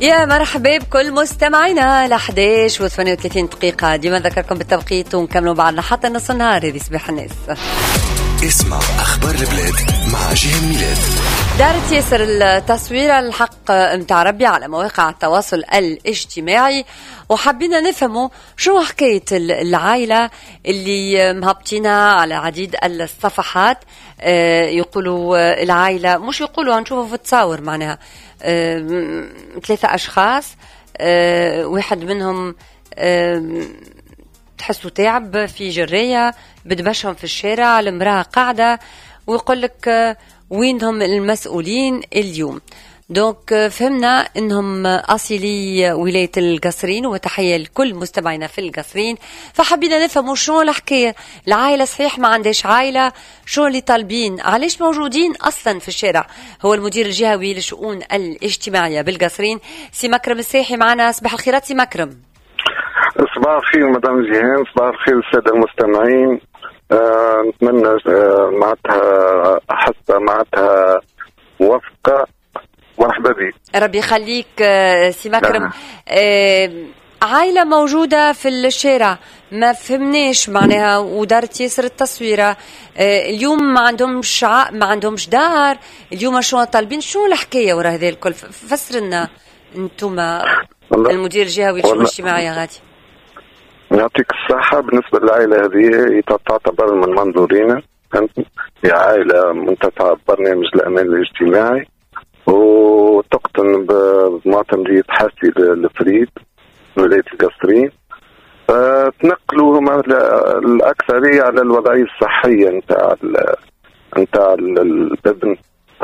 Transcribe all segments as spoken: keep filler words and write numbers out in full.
يا مرحبا بكل مستمعينا ل إحدى عشر وثمانية وثلاثين دقيقة. ديما نذكركم بالتوقيت ونكملوا بعدنا حتى نص النهار. هذه صباح الناس. اسمع أخبار البلاد مع جهة ميلاد. دارت ياسر التصوير الحق متاع ربي على مواقع التواصل الاجتماعي، وحبينا نفهموا شو حكاية العائلة اللي مهبطينها على عديد الصفحات. آه يقولوا العائلة، مش يقولوا، هنشوفوا في التصاور معناها آه ثلاثة أشخاص، آه واحد منهم آه تحسوا تعب في جرية بدبشهم في الشارع، المرأة قاعدة، ويقول لك آه وينهم المسؤولين اليوم. دونك فهمنا انهم اصلي ولايه القصرين، وتحيه لكل مستمعينا في القصرين. فحبينا نفهموا شنو الحكايه. العائله صحيح ما عندهاش عائله، شو اللي طالبين، علاش موجودين اصلا في الشارع. هو المدير الجهوي للشؤون الاجتماعيه بالقصرين سي مكرم الساحي معنا. صباح الخيرات سي مكرم. صباح الخير مدام جيهان، صباح الخير الساده المستمعين. آه نتمنى آه معناتها حتى معناتها موفقة. مرحبا بك. ربي يخليك آه سي مكرم. آه عائلة موجودة في الشارع، ما فهمناش معناها، ودارت ياسر التصويرة. آه اليوم ما عندهمش ع... ما عندهمش دار اليوم. شو طالبين، شو الحكاية ورا هذا الكل؟ فسر لنا انتم المدير الجهوي للشؤون الاجتماعية. غادي يعطيك الصحة. بالنسبة للعائلة هذه تعتبر من منظورنا هي عائلة منتفعة ببرنامج الأمان الاجتماعي، وتقتن بمعتمدية حاسي الفريد ولاية القصرين. تنقلوا هم الأكثرية على الوضعية الصحية نتاع نتاع الابن،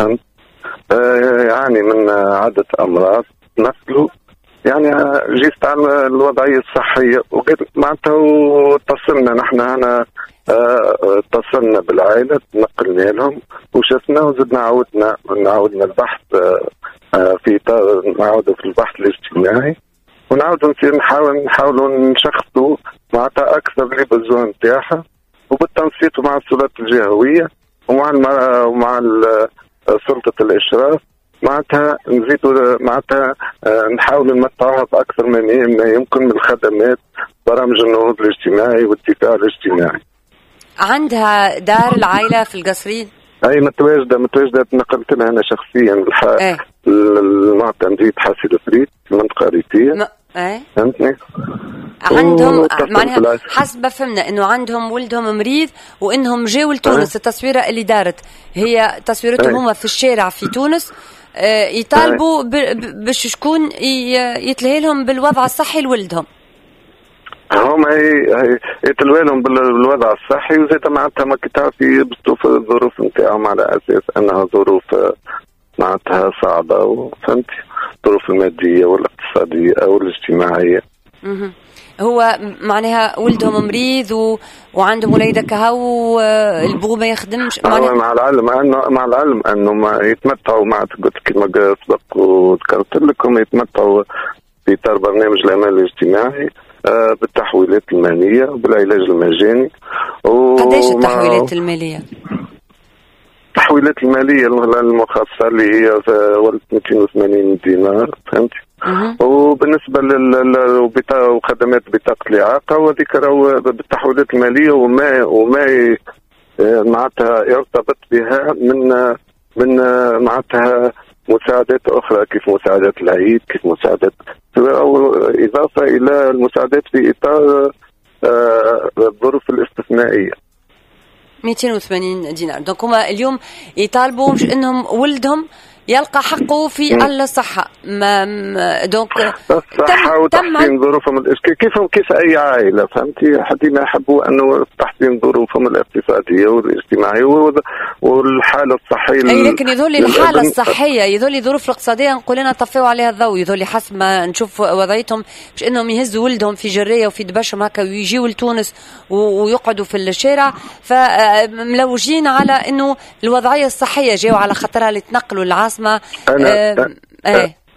يعني من عدة أمراض تنقلوا، يعني جيت على الوضعية الصحية. وقد معناتها اتصلنا نحن هنا، اتصلنا بالعائلة، نقلنا لهم وشفنا، وزدنا عودنا نعودنا البحث في إطار نعود في البحث الاجتماعي، ونعود نصير نحاول نحاولوا نشخصوا معناتها أكثر اللي بالزون نتاعها، وبالتنسيق مع السلطات الجهوية ومع ومع سلطة الإشراف. معناتها نزيدوا معناتها نحاول نمتعها بأكثر من يمكن من الخدمات، برامج النهوض الاجتماعي والدفاع الاجتماعي. عندها دار العائلة في القصرين؟ أي متواجدة متواجدة نقلت لها أنا شخصيا الح... ايه؟ المعتمدية حاسي الفريد في المنطقة الريفية. م... ايه؟ فهمتني؟ عندهم معناها حسب فهمنا انه عندهم ولدهم مريض، وانهم جاوا لتونس. أه؟ التصويرة اللي دارت هي تصويرتهم أه؟ هم في الشارع في تونس، آه يطالبوا باش شكون يتلهي لهم بالوضع الصحي لولدهم. هم يتلوي لهم بالوضع الصحي، وزيد معناتها ما كتعرفي يبسطوا في الظروف نتاعهم على اساس انها ظروف معناتها صعبه، وفهمتي الظروف الماديه والاقتصاديه او الاجتماعيه. اها هو معناها ولدهم مريض و... وعندهم وليدة كهو، البو ما يخدمش. معناها مع العلم انه مع العلم انه ما يتمتعوا مع قلت كما سبق وذكرت لكم، يتمتعوا في اطار برنامج الامان الاجتماعي آه بالتحويلات الماليه وبالعلاج المجاني. و... قديش التحويلات الماليه؟ التحويلات الماليه المخصصه اللي هي ولد مئتين وثمانين دينار، فهمتي؟ أه. وبالنسبه لخدمات بطاقه الاعاقه وذيك راهو بالتحويلات الماليه وما وما معناتها يرتبط بها من من معناتها مساعدات اخرى، كيف مساعدات العيد، كيف مساعدات او اضافه الى المساعدات في اطار الظروف الاستثنائيه. مئتين وثمانين دينار. دونك هما اليوم يطالبوا مش انهم ولدهم يلقى حقه في الصحة. ما دونك الصحة وتحسين ظروفهم كيفهم كيف أي عائلة، فهمتي؟ حدينا يحبوا أنه تحسين ظروفهم الاقتصادية والاجتماعية والحالة الصحية. أي لكن يظل الحالة الصحية، يظل الظروف الاقتصادية نقول لنا طفوا عليها الضوء، يظل حسب ما نشوف وضعيتهم مش إنهم يهزوا ولدهم في جرية وفي دبشهم هكا ويجيوا لتونس ويقعدوا في الشارع، فملوجين على إنه الوضعية الصحية جاوا على خطرها لتنقلوا العاصمة. أنا, آه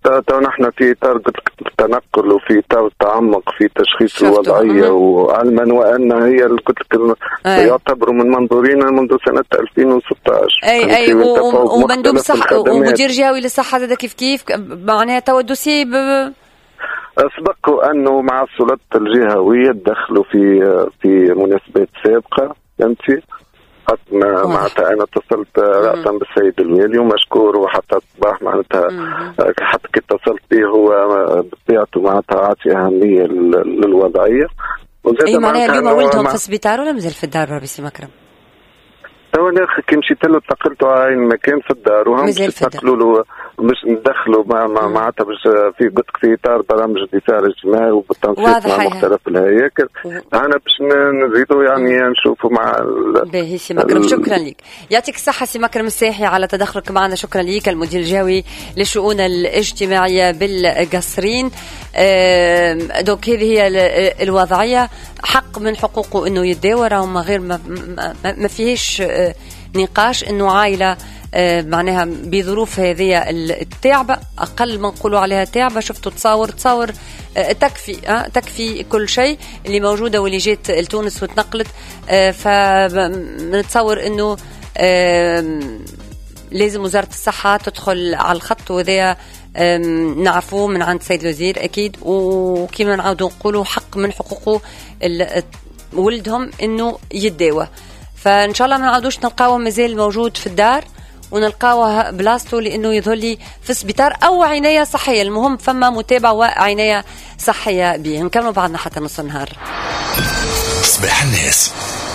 تو نحن في اطار التنقل وفي اطار التعمق في تشخيص الوضعيه، وعلما وان هي الكتلة يعتبروا من منظورنا منذ سنه ألفين وستة عشر. اي اي ومندوب صحه ومدير جهوي للصحه هذا كيف كيف معناها تو الدوسي ب... أسبقوا أنه مع السلطات الجهوية دخلوا في في مناسبات سابقة. فهمتي؟ حتى معناتها أنا اتصلت رأسا بالسيد الوالي ومشكور، وحتى صباح معناتها حتى كي اتصلت به هو بطبيعته معناتها عاطي أهمية للوضعية. أي معناها اليوم ولدهم في السبيطار ولا مازال في الدار بربي سي مكرم؟ تو انا كي مشيت له تقلته على المكان في الدار وهم يتقلوا له باش ندخلوا مع معناتها باش في قلت في اطار برامج الدفاع الاجتماعي وبالتنسيق مع مختلف الهياكل. انا باش نزيدوا يعني نشوفوا مع باهي سي مكرم. شكرا لك، يعطيك الصحه سي مكرم الساحي على تدخلك معنا. شكرا لك المدير الجهوي للشؤون الاجتماعيه بالقصرين. دوك هذه هي الوضعيه، حق من حقوقه انه يتداول، وما غير ما, ما فيهش نقاش انه عائله معناها بظروف هذه التعبة، أقل ما نقولوا عليها تعبة. شفتوا تصاور تصاور تكفي أه؟ تكفي كل شيء اللي موجودة واللي جيت لتونس وتنقلت. فنتصور أنه لازم وزارة الصحة تدخل على الخط، وذا نعرفوه من عند سيد الوزير أكيد، وكما نعودوا نقولوا حق من حقوقه ولدهم أنه يداوى. فإن شاء الله ما نعودوش نلقاوه مازال موجود في الدار، ونلقاوه بلاصته لأنه يظهر لي في السبيطار أو عناية صحية. المهم فما متابعة وعناية صحية به. نكمل بعضنا حتى نص النهار. صباح الناس.